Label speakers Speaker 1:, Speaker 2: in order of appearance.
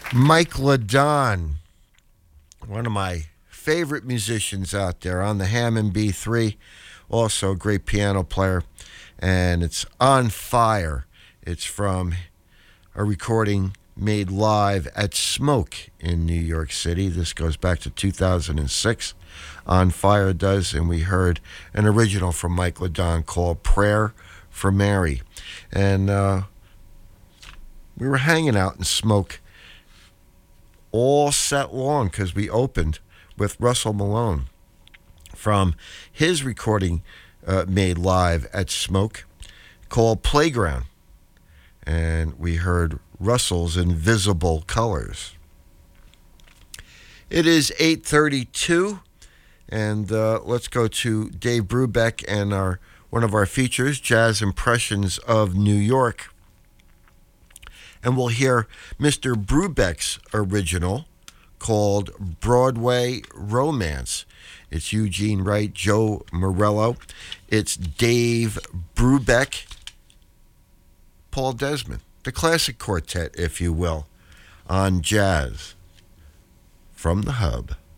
Speaker 1: Mike LaDon, one of my favorite musicians out there on the Hammond B3, also a great piano player, and it's On Fire. It's from a recording made live at Smoke in New York City. This goes back to 2006. On Fire does, and we heard an original from Mike LaDon called Prayer for Mary. And we were hanging out in Smoke all set long because we opened with Russell Malone from his recording made live at Smoke called Playground. And we heard Russell's Invisible Colors. It is 8:32, and let's go to Dave Brubeck and one of our features, Jazz Impressions of New York. And we'll hear Mr. Brubeck's original called Broadway Romance. It's Eugene Wright, Joe Morello. It's Dave Brubeck, Paul Desmond, the classic quartet, if you will, on Jazz from the Hub.